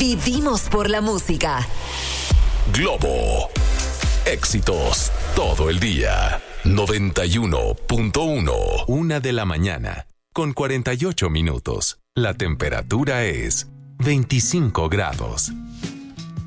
Vivimos por la música. Globo. Éxitos todo el día. 91.1. 1:00 con 48 minutos. La temperatura es 25 grados.